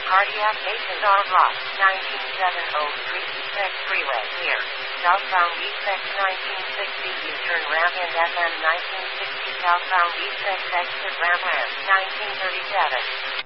Cardiac Patient R. Ross, 19703 East Freeway here. Southbound East 1960 U-turn ramp and FM 1960 southbound East exit ramp 1937.